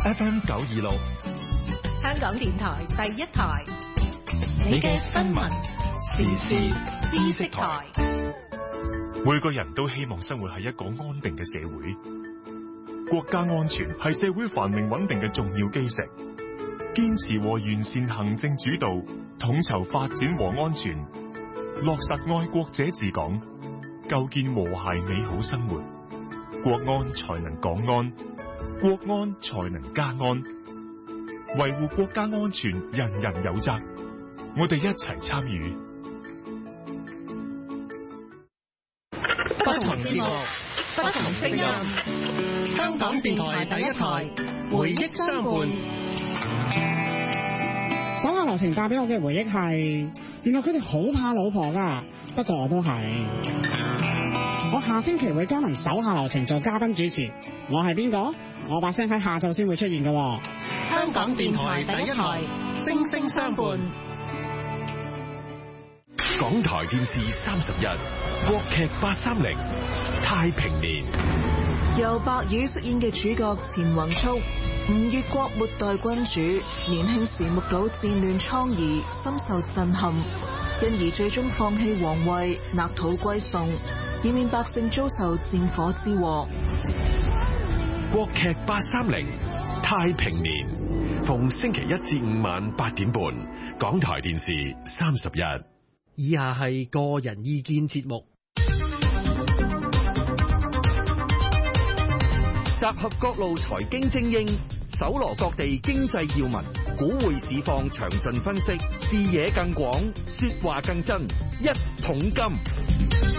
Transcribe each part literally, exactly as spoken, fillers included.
F M 九二六， 香港電台第一台，你嘅新聞時事知識台。 每個人都希望生活喺一個安定嘅社會，國家安全係社會繁榮穩定嘅重要基石。堅持和完善行政主導，統籌發展和安全，落實愛國者治港，構建和諧美好生活，國安才能港安，國安才能家安。維護國家安全，人人有責，我哋一齊參與。 不同節目，不同聲音，香港電台第一台，回憶相伴。 手下留情帶俾我嘅回憶係，原來佢哋好怕老婆噶，不過我都係。我下星期會加盟手下留情做嘉賓主持，我係邊個？我把聲喺下晝先會出現嘅。 香港電台第一台，聲聲相伴。 港台電視三十一，國劇八三零，太平年。 由白宇飾演嘅主角錢宏速，吳越國末代君主，年輕時目睹戰亂瘡痍，深受震撼，因而最終放棄皇位，納土歸宋，以免百姓遭受戰火之禍。 國劇八三零，太平年，逢星期一至五晚八點半，港台電視三十一。 以下係個人意見節目，集合各路財經精英，搜羅各地經濟要聞，股匯市況詳盡分析，視野更廣，說話更真，一桶金。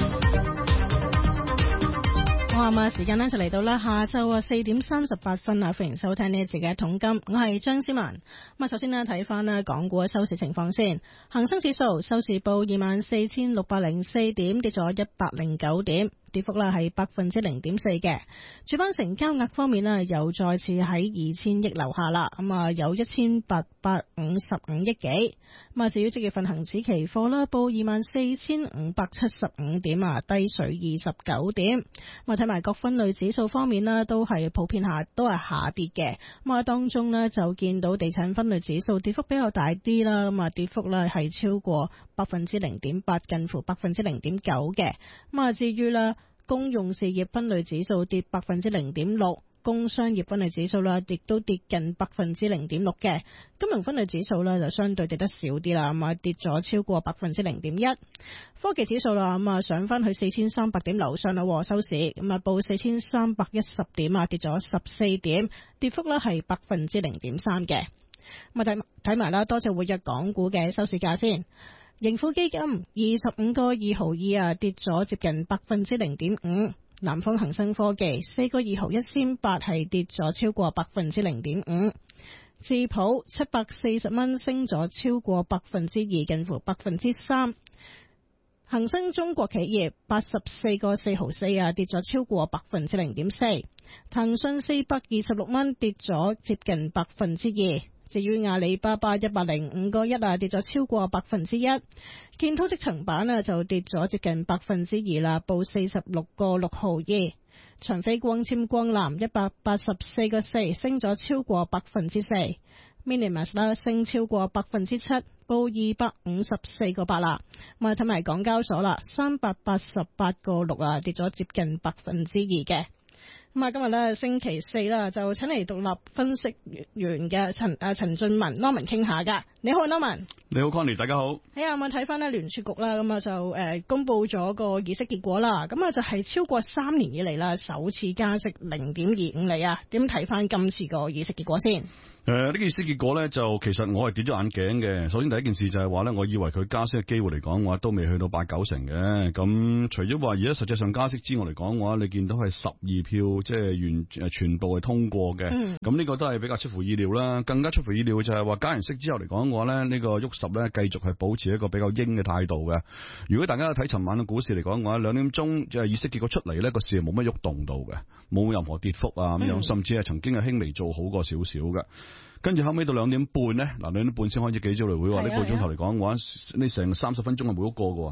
好啊，時間呢就嚟到啦，下晝啊四點三十八分啊，歡迎收聽呢一節嘅一桶金，我係張思文。咁啊，首先呢睇翻呢港股嘅收市情況先，恒生指數收市報二萬四千六百零四點，跌咗一百零九點。跌幅咧係百分之零點四嘅，主板成交額方面咧又再次喺二千億樓下啦，咁啊有一千八百五十五億幾。咁啊至於即月份恒指期貨啦，報二萬四千五百七十五點啊，低水二十九點。咁啊睇埋各分類指數方面咧，都係普遍下都係下跌嘅。咁啊當中咧就見到地產分類指數跌幅比較大啲啦，咁啊跌幅咧係超過百分之零點八，近乎百分之零點九嘅。咁啊至於咧公用事業分類指數跌百分之零點六，工商業分類指數啦，亦都跌近百分之零點六嘅。金融分類指數咧就相對跌得少啲啦，咁啊跌咗超過百分之零點一。科技指數啦，咁啊上翻去四千三百點樓上啦，收市咁啊報四千三百一十點啊，跌咗十四點，跌幅咧係百分之零點三嘅。咁啊睇睇埋啦，多隻活躍港股嘅收市價先。盈富基金二十五個二毫二啊，跌咗接近百分之零點五。南方恒生科技四個二毫一仙八係跌咗超過百分之零點五。智普七百四十蚊升咗超過百分之二，近乎百分之三。恒生中國企業八十四個四毫四啊，跌咗超過百分之零點四。騰訊四百二十六蚊跌咗接近百分之二。至於阿里巴巴一百零五個一啊，跌咗超過百分之一。建滔積層板啊就跌咗接近百分之二啦，報四十六個六毫二。長飛光纖光纜一百八十四個四升咗超過百分之四。Minimas 啦升超過百分之七，報二百五十四個八啦。咁啊睇埋港交所啦，三百八十八個六啊，跌咗接近百分之二嘅。咁啊，今日咧星期四啦，就請嚟獨立分析員嘅陳啊陳俊文 Norman 傾下噶。你好 Norman。 你好 Connie， 大家好。 係啊，我睇翻咧聯儲局啦，咁啊就誒、呃、公布咗個議息結果啦。咁啊就係超過三年以嚟啦，首次加息零點二五厘啊。點睇翻今次個議息結果先？ 誒、呃，呢件事結果咧，就其實我係跌咗眼鏡嘅。首先第一件事就係話咧，我以為佢加息嘅機會嚟講嘅話，都未去到八九成嘅。咁除咗話而家實際上加息之外嚟講嘅話，你見到係十二票，即係完誒全部係通過嘅。咁呢、嗯、個都係比較出乎意料啦。更加出乎意料就係話加完息之後嚟講嘅話咧，呢、這個沃什咧繼續係保持一個比較鷹嘅態度嘅。如果大家睇尋晚嘅股市嚟講嘅話，兩點鐘即係議息結果出嚟咧，個市係冇乜喐動到嘅，冇任何跌幅啊咁樣，嗯、甚至係曾經係輕微做好過少少嘅。跟住後尾到兩點半咧，嗱兩點半先開始記招嚟會話呢半鐘頭嚟講嘅話，你成三十分鐘係冇喐過嘅，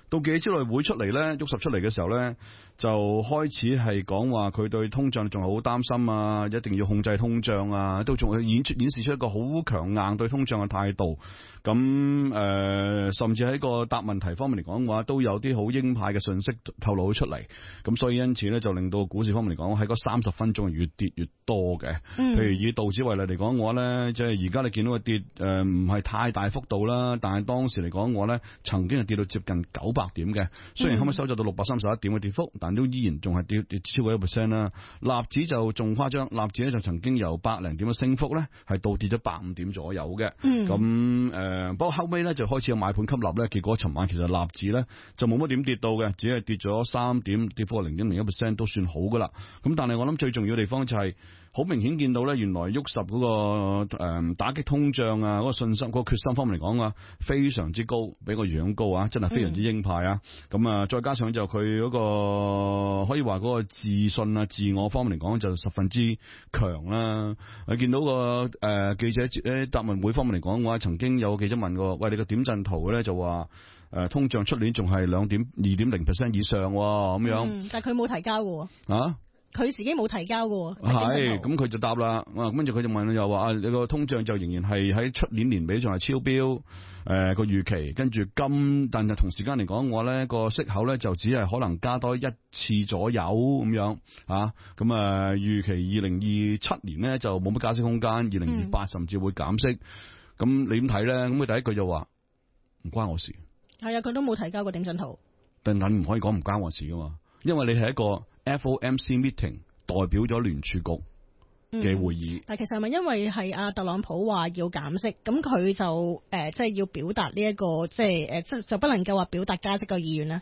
到記者招待會出嚟咧，喐十出嚟嘅時候咧，就開始係講話佢對通脹仲係好擔心啊，一定要控制通脹啊，都仲演出演示出一個好強硬對通脹嘅態度。咁誒、呃，甚至喺個答問題方面嚟講嘅話，都有啲好鷹派嘅信息透露咗出嚟。咁所以因此咧，就令到股市方面嚟講，喺嗰三十分鐘越跌越多嘅。嗯、譬如以道指為例嚟講嘅話咧，即係而家你見到佢跌誒唔係太大幅度啦，但係當時嚟講嘅話咧，曾經係跌到接近九百點嘅。雖然後尾收窄到六百三十一點嘅跌幅，但都依然仲係跌跌超過一 percent 啦。納指就仲誇張，納指咧就曾經由百零點嘅升幅咧，係倒跌咗百五點左右嘅。咁誒、嗯呃，不過後尾咧就開始有買盤吸納咧，結果尋晚其實納指咧就冇乜點跌到嘅，只係跌咗三點，跌幅零點零一 percent 都算好噶啦。咁但係我諗最重要嘅地方就係、是。好明顯見到咧，原來喐十嗰個誒打擊通脹啊，嗰、那個信心、嗰、那個決心方面嚟講啊，非常之高，比個樣高啊，真係非常之鷹派啊！咁啊、嗯，再加上就佢嗰、那個可以話嗰個自信啊、自我方面嚟講就十分之強啦。我見到個誒、呃、記者誒答問會方面嚟講嘅話，曾經有記者問過，喂，你個點陣圖咧就話誒、呃、通脹出年仲係兩點二點零 percent 以上咁、啊、樣， 嗯、但係佢冇提交嘅啊。 佢自己冇提交嘅， 係咁佢就答啦，啊跟住佢就問又話啊，你個通脹就仍然係喺出年年尾仲係超標，誒個預期，跟住今但係同時間嚟講，我咧個息口咧就只係可能加多一次左右咁樣啊，咁啊預期二零二七年咧就冇乜加息空間，二零二八甚至會減息，咁、嗯、你點睇咧？咁佢第一句就話唔關我事，係啊， 佢都冇提交過點陣圖， 但係唔可以講唔關我事噶嘛，因為你係一個。F O M C meeting 代表咗聯儲局嘅會議， 嗯、但其實係咪因為係阿特朗普話要減息，咁佢就誒、呃、即係要表達呢一個即係誒即就不能夠話表達加息嘅意願咧？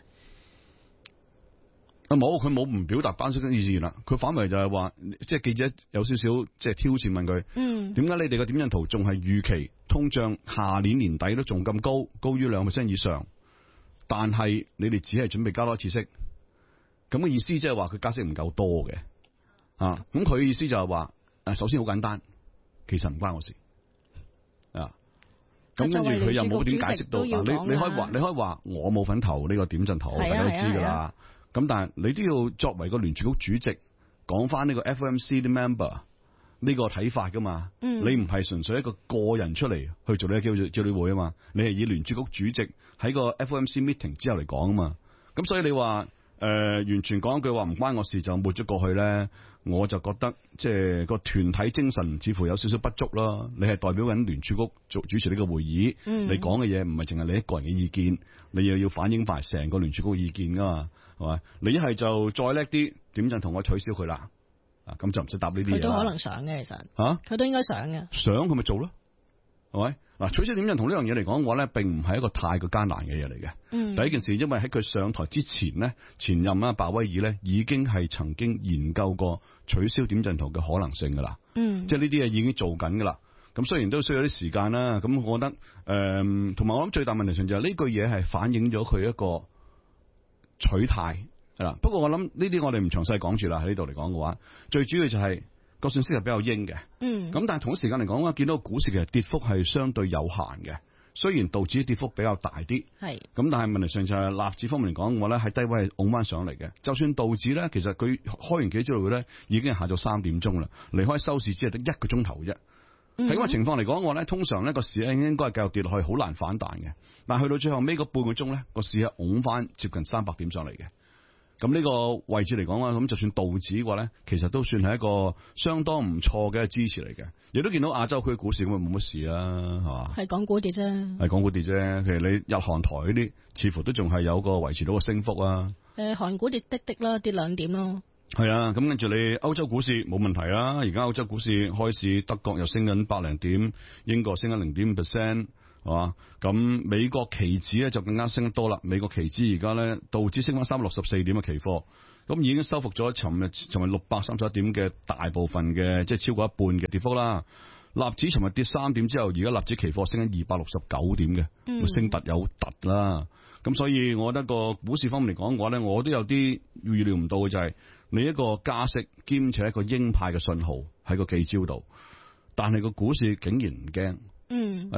啊冇，佢冇唔表達加息嘅意願啦，佢反為就係話，即係記者有少少即係挑戰問佢，嗯，點解你哋嘅點陣圖仲係預期通脹下年年底都仲咁高，高於兩 percent 以上，但係你哋只係準備加多一次息？咁嘅意思即係話佢加息唔夠多嘅，啊，咁佢嘅意思就係話，誒，首先好簡單，其實唔關我事，啊，咁跟住佢又冇點解釋到，嗱，你你可以話，你可以話我冇份投呢個點陣圖，大家都知噶啦，咁但係你都要作為個聯儲局主席，講翻呢個 F O M C 啲 member 呢個睇法噶嘛，嗯、你唔係純粹一個個人出嚟去做呢個叫做招待會啊嘛，你係以聯儲局主席喺個 F O M C meeting 之後嚟講啊嘛，咁所以你話。誒、呃，完全講一句話唔關我事就抹咗過去咧，我就覺得即係個團體精神似乎有少少不足啦。你係代表緊聯儲局做主持呢個會議，嗯、你講嘅嘢唔係淨係你一個人嘅意見，你又要反映埋成個聯儲局嘅意見噶嘛，係咪？你一係就再叻啲，點陣同我取消佢啦？啊，咁就唔使答呢啲嘢。 佢都可能想嘅，其實吓，佢、啊、都應該想嘅。 想佢咪做咯，係咪？嗱，取消點陣同呢樣嘢嚟講嘅話咧，並唔係一個太過艱難嘅嘢嚟嘅。嗯，第一件事，因為喺佢上台之前咧，前任啊鮑威爾咧已經係曾經研究過取消點陣圖嘅可能性噶啦。嗯，即係呢啲嘢已經做緊噶啦。咁雖然都需要啲時間啦，咁我覺得誒，同、呃、埋我諗最大問題上就係呢句嘢係反映咗佢一個取態係啦。不過我諗呢啲我哋唔詳細講住啦，喺呢度嚟講嘅話，最主要就係、是。個信息係比較鷹嘅，嗯，咁但係同一時間嚟講，我見到股市其實跌幅係相對有限嘅，雖然道指跌幅比較大啲，係，咁但係問題上就係納指方面嚟講，我咧喺低位係拱翻上嚟嘅。就算道指咧，其實佢開完幾朝會咧，已經係下晝三點鐘啦，離開收市只係得一個鐘頭啫。喺咁嘅情況嚟講，我咧通常咧個市咧應該係繼續跌落去，好難反彈嘅。但係去到最後尾嗰半個鐘咧，個市係拱翻接近三百點上嚟嘅。咁呢個位置嚟講啊，咁就算道指嘅話咧，其實都算係一個相當唔錯嘅支持嚟嘅。亦都見到亞洲區股市咁啊，冇乜事啊，係嘛？係港股跌啫，係港股跌啫。其實你日韓台嗰啲，似乎都仲係有個維持到個升幅啊。誒，韓股跌滴滴啦，跌兩點咯。係啊，咁跟住你歐洲股市冇問題啦。而家歐洲股市開市，德國又升緊百零點，英國升緊零點五 percent。係嘛？咁美國期指咧就更加升得多啦。美國期指而家咧道指升翻三百六十四點嘅期貨，咁已經收復咗尋日尋日六百三十一點嘅大部分嘅，即係超過一半嘅跌幅啦。納指尋日跌三點之後，而家納指期貨升緊二百六十九點嘅，嗯、升突有突啦。咁所以我覺得個股市方面嚟講嘅話咧，我都有啲預料唔到嘅就係、是、你一個加息兼且一個鷹派嘅信號喺個記招度，但係個股市竟然唔驚，嗯，係啦。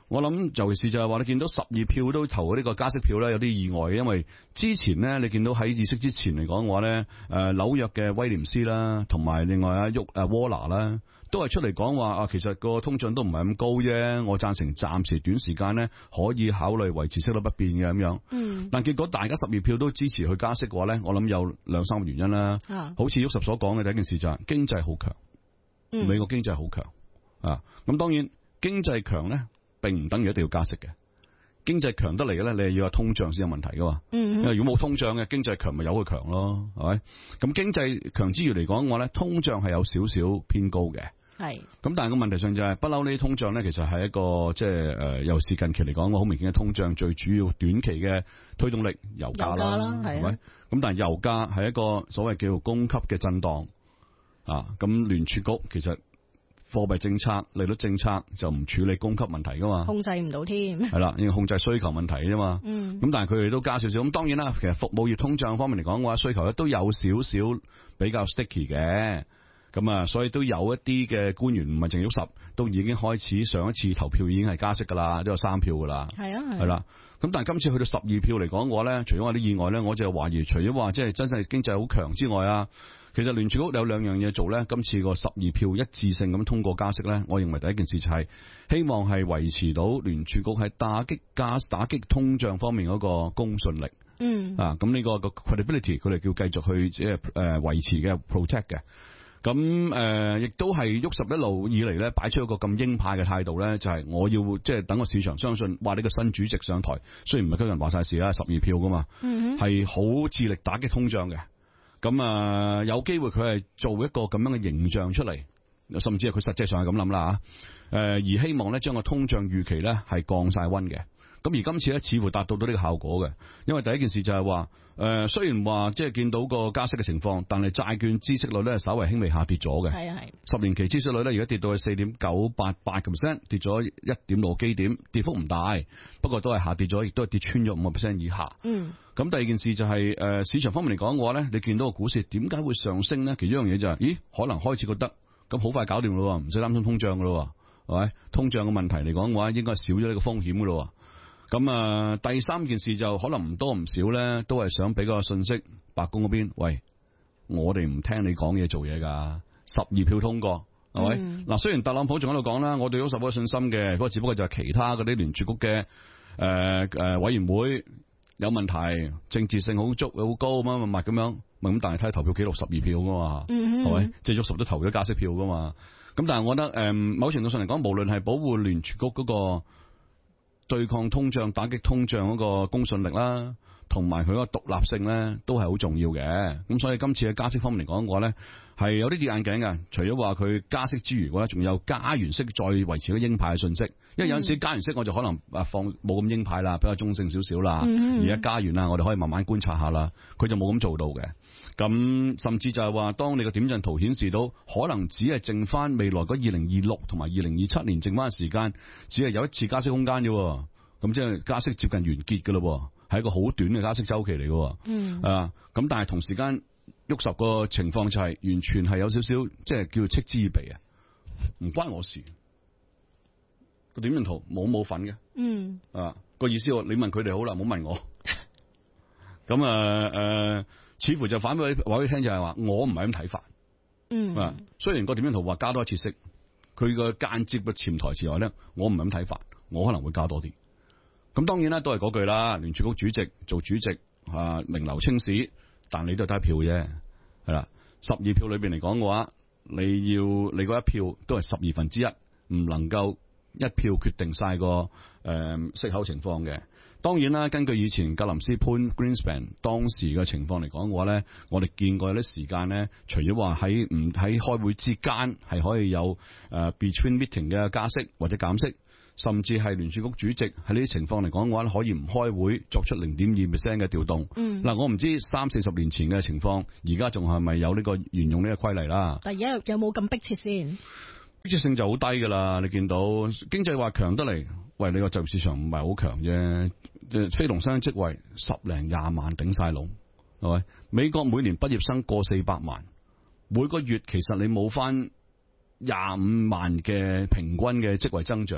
我諗尤其是就係話你見到十二票都投呢個加息票咧，有啲意外嘅，因為之前咧你見到喺議息之前嚟講嘅話咧，誒紐約嘅威廉斯啦，同埋另外阿沃誒沃拿啦，都係出嚟講話啊，其實個通脹都唔係咁高啫，我贊成暫時短時間咧可以考慮維持息率不變嘅咁樣。嗯。但結果大家十二票都支持去加息嘅話咧，我諗有兩三個原因啦。啊。好似沃什所講嘅第一件事就係經濟好強，嗯、美國經濟好強啊。咁當然經濟強咧，並唔等於一定要加息嘅，經濟強得嚟嘅咧，你係要有通脹先有問題噶嘛。嗯，因為如果冇通脹嘅經濟強，咪由佢強咯，係咪？咁經濟強之餘嚟講嘅話咧，通脹係有少少偏高嘅。係。咁但係個問題上就係、是，不嬲呢啲通脹咧，其實係一個即係誒，尤其是近期嚟講，我好明顯嘅通脹最主要短期嘅推動力油價啦，係咪？咁但係油價係一個所謂叫做供給嘅震盪啊。咁聯儲局其實。貨幣政策、利率政策就唔處理供給問題噶嘛，控制唔到添。係啦，要控制需求問題啫嘛。嗯。咁但係佢哋都加少少。咁當然啦，其實服務業通脹方面嚟講嘅話，需求咧都有少少比較 sticky 嘅。咁啊，所以都有一啲嘅官員唔係淨係喐十，都已經開始上一次投票已經係加息噶啦，都有三票噶啦。係啊，係。係啦。咁但係今次去到十二票嚟講嘅話咧，除咗話啲意外咧，我就懷疑除咗話即係真係經濟好強之外啊。其實聯儲局有兩樣嘢做咧，今次個十二票一致性咁通過加息咧，我認為第一件事就係希望係維持到聯儲局喺打擊加打擊通脹方面嗰個公信力。嗯。啊，咁呢個個 credibility 佢哋叫繼續去即係誒維持嘅 protect 嘅。咁誒亦都係喐十一路以嚟咧，擺出一個咁鷹派嘅態度咧，就係、是、我要即係等個市場相信，話呢個新主席上台，雖然唔係佢人話晒事啦，十二票噶嘛，係好、嗯、致力打擊通脹嘅。咁啊，有機會佢係做一個咁樣嘅形象出嚟，甚至係佢實際上係咁諗啦吓。誒，而希望咧將個通脹預期咧係降晒溫嘅。咁而今次咧似乎達到到呢個效果嘅，因為第一件事就係話，誒、呃，雖然話即係見到個加息嘅情況，但係債券孳息率咧稍微輕微下跌咗嘅。係啊係。十年期孳息率咧而家跌到去四點九八八個 percent， 跌咗一點六基點，跌幅唔大，不過都係下跌咗，亦都係跌穿咗五個 percent 以下。嗯。咁第二件事就係、是、誒、呃、市場方面嚟講嘅話咧，你見到個股市點解會上升咧？其中一樣嘢就係、是，咦，可能開始覺得咁好快搞掂咯，唔使擔心通脹噶咯，係咪？通脹嘅問題嚟講嘅話，應該少咗呢個風險噶咯。咁啊、呃，第三件事就可能唔多唔少咧，都係想俾個信息，白宮嗰邊，喂，我哋唔聽你講嘢做嘢噶，十二票通過，係咪？嗱、嗯，雖然特朗普仲喺度講啦，我對咗十個信心嘅，不過只不過就係其他嗰啲聯儲局嘅誒誒委員會有問題，政治性好足好高乜乜乜咁樣，咪咁，但係睇投票記錄十二票噶嘛，係咪、嗯？即係喐十都投咗加息票噶嘛，咁但係我覺得誒、呃，某程度上嚟講，無論係保護聯儲局嗰、嗰個。對抗通脹、打擊通脹嗰個公信力啦，同埋佢嗰個獨立性咧，都係好重要嘅。咁所以今次嘅加息方面嚟講嘅話咧，係有啲跌眼鏡嘅。除咗話佢加息之餘嘅話，仲有加完息再維持個鷹派嘅信息。因為有陣時加完息我就可能啊放冇咁鷹派啦，比較中性少少啦。而家加完啦，我哋可以慢慢觀察下啦。佢就冇咁做到嘅。咁甚至就係話，當你個點陣圖顯示到，可能只係剩翻未來嗰二零二六同埋二零二七年剩翻嘅時間，只係有一次加息空間啫。咁即係加息接近完結噶咯，係一個好短嘅加息周期嚟噶。嗯啊，咁但係同時間喐十個情況就係完全係有少少，即係叫做嗤之以鼻啊，唔關我事。個點陣圖冇冇份嘅。嗯啊，個意思我你問佢哋好啦，唔好問我。咁啊誒。似乎就反俾話俾你聽就係話我唔係咁睇法，嗯啊，雖然個點樣圖話加多一次息，佢個間接嘅潛台詞話咧，我唔係咁睇法，我可能會加多啲。咁當然啦，都係嗰句啦，聯儲局主席做主席啊，名留青史，但你都係得一票啫，係啦，十二票裏邊嚟講嘅話，你要你嗰一票都係十二分之一，唔能夠一票決定晒個誒、呃、息口情況嘅。當然啦，根據以前格林斯潘 Greenspan 當時嘅情況嚟講嘅話咧，我哋見過有啲時間咧，除咗話喺唔喺開會之間係可以有誒、uh, between meeting 嘅加息或者減息，甚至係聯儲局主席喺呢啲情況嚟講嘅話，可以唔開會作出零點二 percent 嘅調動。嗯，嗱，我唔知三四十年前嘅情況，而家仲係咪有呢個沿用呢個規例啦？但係而家有冇咁迫切先？迫切性就好低噶啦，你見到經濟話強得嚟，喂，你個就業市場唔係好強啫。非農新職位十零廿萬頂晒籠，係咪？美國每年畢業生過四百萬，每個月其實你冇翻廿五萬嘅平均嘅職位增長，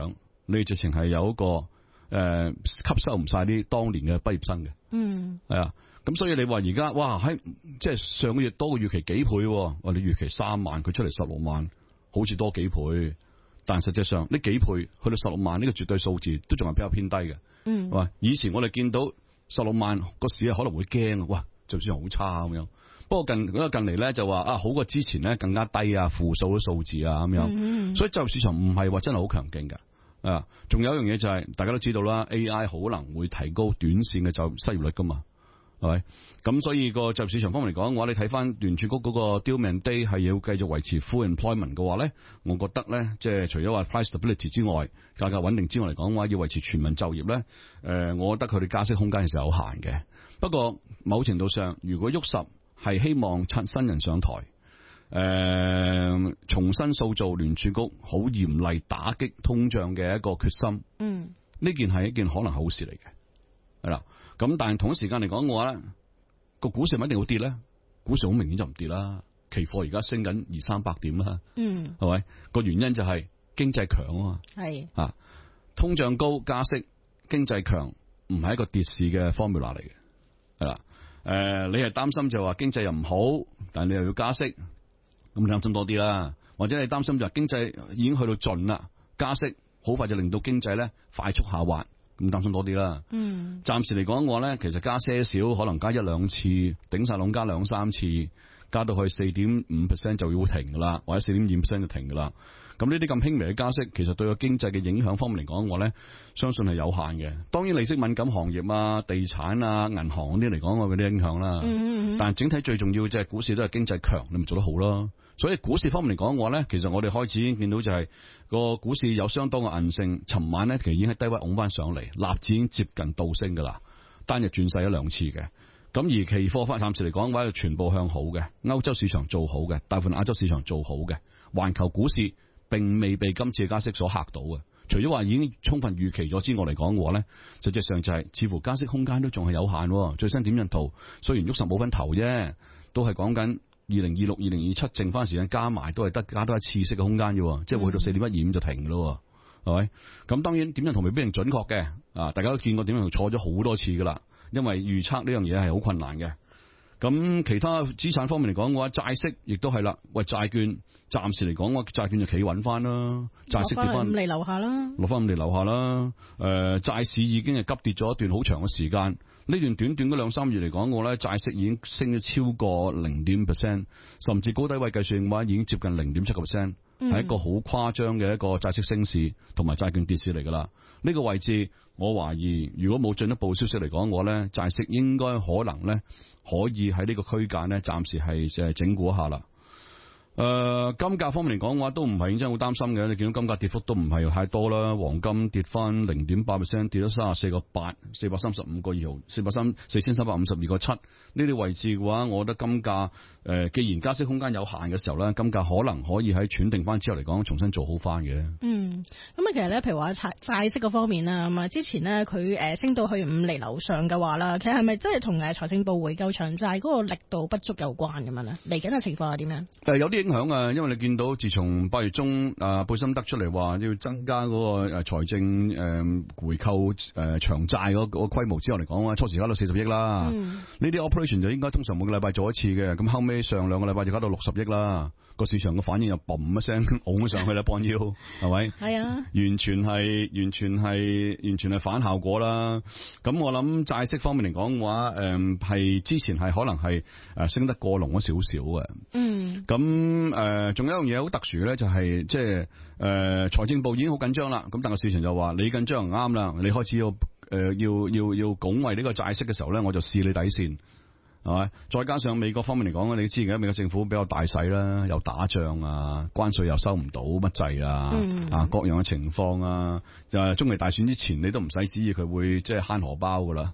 你直情係有一個誒、呃、吸收唔晒啲當年嘅畢業生嘅。 嗯， 係啊。咁所以你話而家哇喺即係上個月多個預期幾倍，我哋預期三萬，佢出嚟十六萬，好似多幾倍，但實際上呢幾倍去到十六萬呢個絕對數字都仲係比較偏低嘅。 嗯， 係以前我哋見到十六萬個市可能會驚，哇，就算好差咁樣。不過近嗰個近嚟咧就話啊好過之前咧更加低啊，負數嘅數字啊咁樣。嗯、所以就業市場唔係話真係好強勁㗎。啊，仲有一樣嘢就係、是、大家都知道啦 ，A I 可能會提高短線嘅就失業率噶嘛。係咪？咁所以個就業市場方面嚟講嘅話，你睇翻聯儲局嗰個 deal mandate 係要繼續維持 full employment 嘅話咧，我覺得咧，即係除咗話 price stability 之外，價格穩定之外嚟講嘅話，要維持全民就業咧，誒、呃，我覺得佢哋加息空間其實有限嘅。不過某程度上，如果沃什係希望趁新人上台，誒、呃，重新塑造聯儲局好嚴厲打擊通脹嘅一個決心，嗯，呢件係一件可能好事嚟嘅，係啦。咁但係同一時間嚟講嘅話咧，個股市咪一定會跌咧？股市好明顯就唔跌啦，期貨而家升緊二三百點啦，嗯，係咪？個原因就係經濟強啊嘛，係啊，通脹高加息，經濟強唔係一個跌市嘅 formula 嚟嘅，係啦，誒、呃，你係擔心就話經濟又唔好，但係你又要加息，咁你擔心多啲啦，或者你擔心就係經濟已經去到盡啦，加息好快就令到經濟咧快速下滑。咁擔心多啲啦。嗯，暫時嚟講嘅話咧，其實加些少，可能加一兩次，頂晒籠加兩三次，加到去四點五 percent 就要停噶啦，或者四點二 percent 就停噶啦。咁呢啲咁輕微嘅加息，其實對個經濟嘅影響方面嚟講嘅話咧，相信係有限嘅。當然利息敏感行業啊、地產啊、銀行嗰啲嚟講，我嗰啲影響啦。嗯嗯嗯。但係整體最重要就係股市都係經濟強，你咪做得好咯。所以股市方面嚟講嘅話咧，其實我哋開始已經見到就係、是、個股市有相當嘅韌性。尋晚咧其實已經喺低位拱翻上嚟，納指已經接近倒升噶啦，單日轉勢咗兩次嘅。咁而期貨翻暫時嚟講嘅話，就全部向好嘅，歐洲市場做好嘅，大部分亞洲市場做好嘅，環球股市並未被今次嘅加息所嚇到嘅。除咗話已經充分預期咗之外嚟講嘅話咧，實際上就係、是、似乎加息空間都仲係有限。最新點陣圖雖然喐十冇分頭啫，都係講緊。二零二六、二零二七剩翻時間加埋都係得加多一次息嘅空間嘅，即係會去到四點一二五就停咯，係咪？咁當然點樣同未必定準確嘅啊！大家都見過點樣錯咗好多次噶啦，因為預測呢樣嘢係好困難嘅。咁其他資產方面嚟講嘅話，債息亦都係啦。喂，債券暫時嚟講，我債券就企穩翻啦，債息跌翻五厘樓下啦， 落翻五厘樓下啦。誒、呃，債市已經係急跌咗一段好長嘅時間。呢段短短嗰兩三月嚟講，我咧債息已經升咗超過零點 percent， 甚至高低位計算嘅話，已經接近零點七個 percent， 係一個好誇張嘅一個債息升市同埋債券跌市嚟噶啦。呢、這個位置我懷疑，如果冇進一步消息嚟講，我咧債息應該可能咧可以喺呢個區間咧暫時係誒整固一下啦。誒、呃，金價方面嚟講嘅話，都唔係認真好擔心嘅。你見到金價跌幅都唔係太多啦，黃金跌翻零點八 percent， 跌咗三十四個八，四百三十五個二毫，四百三四千三百五十二個七。呢啲位置嘅話，我覺得金價誒、呃，既然加息空間有限嘅時候咧，金價可能可以喺喘定翻之後嚟講，重新做好翻嘅。嗯，咁啊，其實咧，譬如話債債息嗰方面啦，咁啊，之前咧佢誒升到去五厘樓上嘅話啦，其實係咪真係同誒財政部回購長債嗰個力度不足有關咁樣咧？嚟緊嘅情況係點樣？誒，有啲影響啊，因為你見到自從八月中啊，貝森德出嚟話要增加嗰個誒財政誒回購誒長債嗰個規模之後嚟講啊，初時加到四十億啦。呢啲 operation 就應該通常每個禮拜做一次嘅，咁後尾上兩個禮拜就加到六十億啦。個市場嘅反應又嘣一聲拱咗上去啦，幫腰係咪？係啊，完全係完全係完全係反效果啦。咁我諗債息方面嚟講嘅話，誒、呃、係之前係可能係誒升得過龍咗少少嘅。嗯。咁誒，仲、呃、有一樣嘢好特殊嘅咧，就係即係誒財政部已經好緊張啦。咁但係個市場就話你緊張唔啱啦，你開始要誒、呃、要要要拱衛呢個債息嘅時候咧，我就試你底線。係咪？再加上美國方面嚟講，你知而家美國政府比較大勢啦，又打仗啊，關稅又收唔到乜滯啊，嗯、啊各樣嘅情況啊，就係中期大選之前，你都唔使指意佢會即係慳荷包噶啦。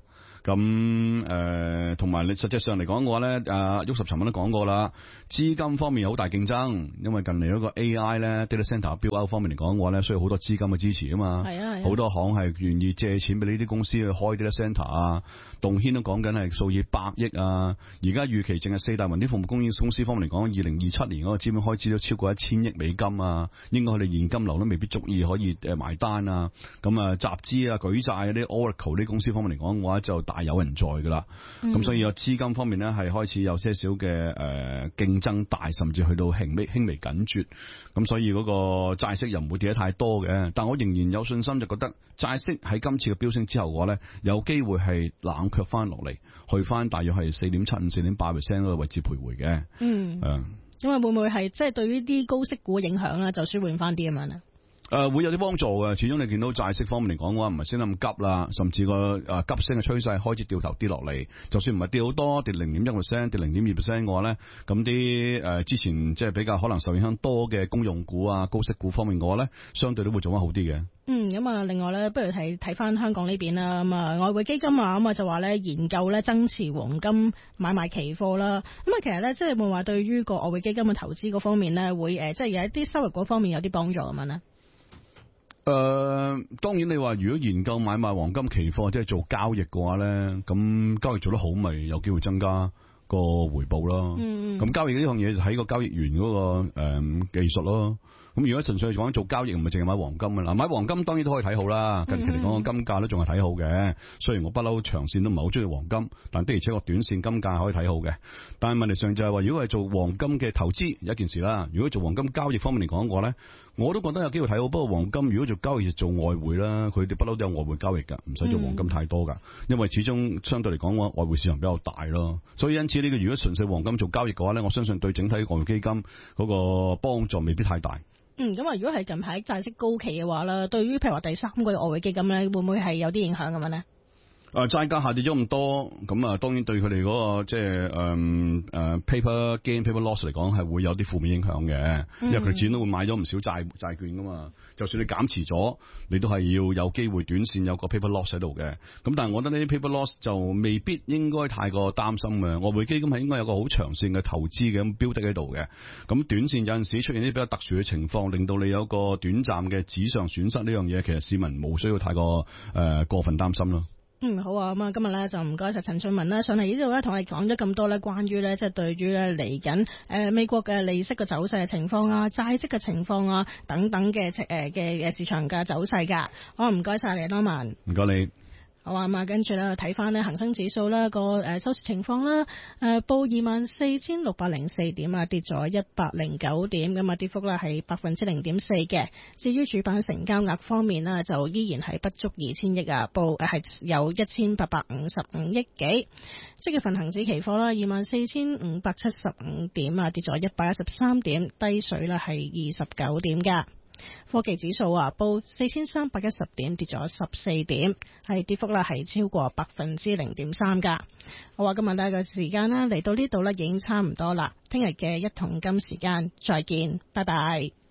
咁誒同埋你實際上嚟講嘅話咧，阿旭十尋晚都講過啦，資金方面有好大競爭，因為近嚟嗰個 A I 咧 data center build out 方面嚟講嘅話咧，需要好多資金嘅支持啊嘛。係啊，好多行係願意借錢俾呢啲公司去開 data center 啊，動軒都講緊係數以百億啊。而家預期淨係四大雲端服務供應公司方面嚟講，二零二七年嗰個資本開支都超過一千億美金啊，應該佢哋現金流都未必足以可以誒埋單啊。咁啊集資啊舉債啊啲 Oracle 啲公司方面嚟講嘅話就大有人在噶啦。咁、嗯、所以有資金方面咧係開始有些少嘅誒競爭大，甚至去到輕微輕微緊絀。咁所以嗰個債息又唔會跌得太多嘅，但我仍然有信心就覺得債息喺今次嘅飆升之後嘅話咧，有機會係冷卻翻落嚟，去翻大約係四點七五、四點八 percent 嗰個位置徘徊嘅。嗯，誒， 因為會唔會係即係對於啲高息股影響咧，就舒緩翻啲咁樣咧？ 誒、呃，會有啲幫助嘅，始終你見到債息方面嚟講嘅話，唔係升得咁急啦，甚至個誒急升嘅趨勢開始掉頭跌落嚟。就算唔係跌好多，跌零點一 percent， 跌零點二 percent 嘅話咧，咁啲誒之前即係比較可能受影響多嘅公用股啊、高息股方面嘅話咧，相對都會做得好啲嘅。 嗯，咁啊，另外咧，不如睇睇翻香港呢邊啦。咁啊，外匯基金啊，咁啊就話咧研究咧增持黃金買賣期貨啦。咁啊，其實咧即係會話對於個外匯基金嘅投資嗰方面咧，會誒即係有一啲收入嗰方面有啲幫助咁樣咧。 誒、呃，當然你話如果研究買賣黃金期貨，即係做交易嘅話咧，咁交易做得好，咪有機會增加個回報咯。嗯，咁交易呢樣嘢就睇個交易員嗰、那個誒、呃、技術咯。咁如果純粹講做交易，唔係淨係買黃金嘅啦。買黃金當然都可以睇好啦。近期嚟講，個金價都仲係睇好嘅。雖然我不嬲長線都唔係好中意黃金，但的而且確短線金價可以睇好嘅。但係問題上就係話，如果係做黃金嘅投資有一件事啦。如果做黃金交易方面嚟講嘅話咧，我都覺得有機會睇好。不過黃金如果做交易做外匯啦，佢哋不嬲都有外匯交易㗎，唔使做黃金太多㗎。因為始終相對嚟講，外匯市場比較大咯。所以因此呢個如果純粹黃金做交易嘅話咧，我相信對整體外匯基金嗰個幫助未必太大。 嗯，咁啊，如果係近排債息高企嘅話咧，對於譬如話第三個外匯基金咧，會唔會係有啲影響咁樣咧？ 誒債價下跌咗咁多，咁啊當然對佢哋嗰個即係誒誒 paper gain paper loss 嚟講係會有啲負面影響嘅，因為佢哋始終都會買咗唔少債債券噶嘛。就算你減持咗，你都係要有機會短線有個 paper loss 喺度嘅。咁但係我覺得呢啲 paper loss 就未必應該太過擔心嘅。外匯基金係應該有個好長線嘅投資嘅咁標的喺度嘅。咁短線有陣時出現啲比較特殊嘅情況，令到你有個短暫嘅紙上損失呢樣嘢，其實市民冇需要太過誒、呃、過分擔心咯。 嗯，好啊，咁啊，今日咧就唔該晒陳俊文啦，上嚟呢度咧同我哋講咗咁多咧，關於咧即係對於咧嚟緊誒美國嘅利息嘅走勢嘅情況啊，債息嘅情況啊等等嘅誒嘅嘅市場嘅走勢噶，好，唔該晒你，Norman， 唔該你。 好啊，咁啊，跟住咧睇翻咧恒生指數啦個誒收市情況啦，誒報二萬四千六百零四點啊，跌咗一百零九點，咁啊跌幅咧係百分之零點四嘅。至於主板成交額方面呢，就依然係不足二千億啊，報誒係有一千八百五十五億幾。即月份恒指期貨啦，二萬四千五百七十五點啊，跌咗一百一十三點，低水啦係二十九點噶。科技指數啊，報四千三百一十點，跌咗十四點，係跌幅啦，係超過百分之零點三噶。好啊，今日呢個時間啦，嚟到呢度咧，已經差唔多啦。聽日嘅一桶金時間再見，拜拜。